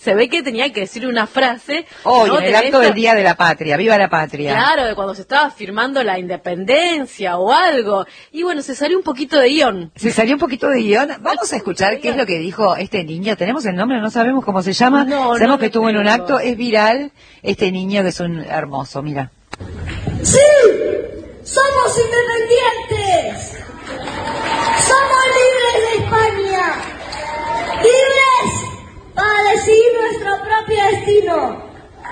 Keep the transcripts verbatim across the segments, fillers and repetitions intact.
se ve que tenía que decir una frase. Hoy, ¿no? en el de acto esto, del Día de la Patria, viva la patria. Claro, de cuando se estaba firmando la independencia o algo. Y bueno, se salió un poquito de guión. Se salió un poquito de guión. Vamos a escuchar qué es lo que dijo este niño. ¿Tenemos el nombre? No sabemos cómo se llama. No, Sabemos no que estuvo en un tengo. acto. Es viral este niño que es un hermoso, mira. ¡Sí! ¡Somos independientes! ¡Somos libres de España! ¡Libres para decidir nuestro propio destino!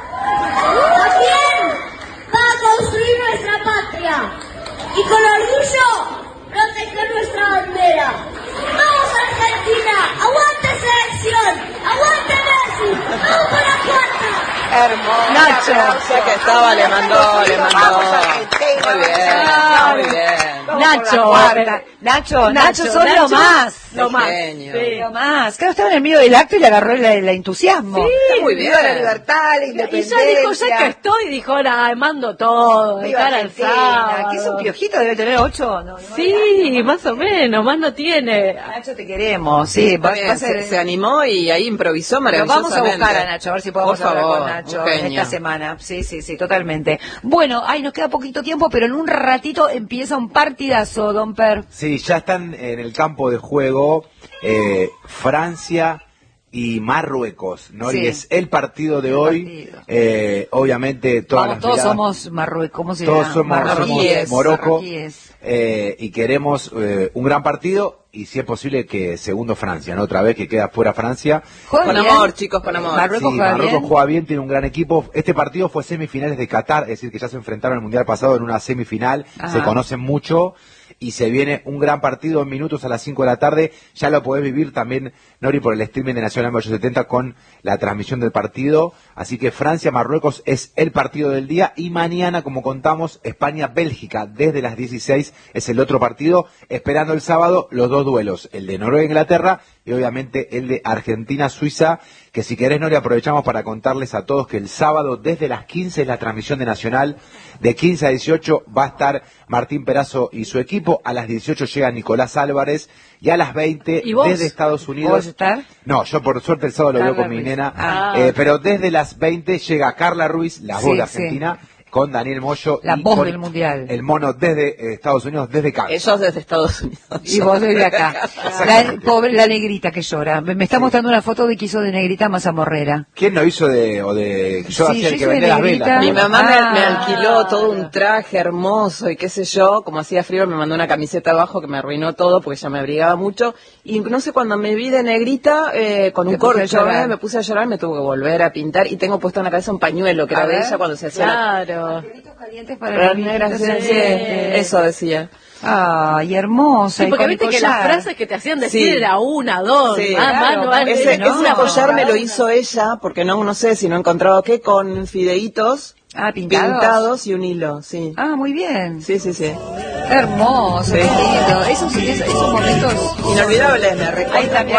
También para construir nuestra patria y con orgullo proteger nuestra bandera. ¡Vamos Argentina! ¡Aguante selección! ¡Aguante Messi! ¡Vamos por la cuarta! Hermoso. Nacho, ya que estaba, le mandó, le mandó. Muy bien, muy bien. Nacho, Nacho, Nacho, Nacho, sos lo más. Lo más. Genio. Sí. Lo más. Claro, estaba en el medio del acto y le agarró el, el entusiasmo. Sí, Está muy bien. Viva la libertad, la Y independencia. ya dijo, ya que estoy, dijo, ahora mando todo, de Viva cara al Argentina. sábado. ¿Qué es un piojito? Debe tener ocho. No, no, Sí, más o menos, más no tiene. Nacho, te queremos. Sí, va, Está va a bien, ser... se, se animó y ahí improvisó Lo maravillosamente. vamos a buscar a Nacho, a ver si podemos Por hablar favor, con Nacho un en genio. esta semana. Sí, sí, sí, totalmente. Bueno, ay, nos queda poquito tiempo, pero en un ratito empieza un partidazo, don Per. Sí, ya están en el campo de juego eh, Francia y Marruecos, ¿no? Sí. Y es el partido de El hoy. partido. Eh, obviamente, todas Vamos, las todos miradas- somos Marruecos, ¿cómo se todos llama? somos, somos Marroquíes. Morocco. Marroquíes. Eh, y queremos eh, un gran partido y si es posible que segundo Francia, ¿no? Otra vez que queda fuera Francia. ¿Juega Con bien? amor, chicos, con amor. Marruecos Sí, juega Marruecos bien. juega bien, tiene un gran equipo. Este partido fue semifinales de Qatar, es decir, que ya se enfrentaron al Mundial pasado en una semifinal, Ajá. se conocen mucho y se viene un gran partido en minutos a las cinco de la tarde. Ya lo podés vivir también, Nori, por el streaming de Nacional ochocientos setenta con la transmisión del partido. Así que Francia-Marruecos es el partido del día y mañana, como contamos, España-Bélgica desde las dieciséis es el otro partido, esperando el sábado los dos duelos, el de Noruega-Inglaterra y obviamente el de Argentina-Suiza, que si querés, Nori, aprovechamos para contarles a todos que el sábado desde las quince es la transmisión de Nacional, de quince a dieciocho va a estar Martín Perazo y su equipo, a las dieciocho llega Nicolás Álvarez y a las veinte ¿Y vos? desde Estados Unidos. ¿Vos vas a estar? No, yo por suerte el sábado lo Carla veo con mi Ruiz. nena, Ah. eh, pero desde las veinte llega Carla Ruiz, la Sí, voz de sí. Argentina, con Daniel Moyo. La y voz con del Mundial. El mono desde eh, Estados Unidos, desde Kansas. Ellos desde Estados Unidos. Y vos desde acá. La, pobre, la negrita que llora. Me, me está mostrando una foto de que hizo de negrita Mazamorrera. ¿Quién no hizo de, o de, yo Sí, hacía yo el que hice de vendía las negrita. velas? Mi mamá me, Ah. me alquiló todo un traje hermoso y qué sé yo, como hacía frío me mandó una camiseta abajo que me arruinó todo porque ya me abrigaba mucho y no sé, cuando me vi de negrita eh, con Te un puse a corcho llorar. eh, me puse a llorar, me tuve que volver a pintar y tengo puesto en la cabeza un pañuelo que A era de ver. ella cuando se hacía la... Claro. Calientes Pero para negras, los sí, dientes. eso decía. Ay, hermosa. Sí, y porque con viste el que las collar. frases que te hacían decir Sí. era una, dos, Sí, más, claro, más, no vale, Ese, ¿no? ese collar me lo hizo ella, porque no, no sé si no he encontrado qué, con fideitos Ah, pintados. pintados y un hilo, sí. Ah, muy bien. Sí, sí, sí. Hermoso, Sí. qué lindo. Esos, esos, esos momentos. Inolvidable, me recuerda. Ahí también.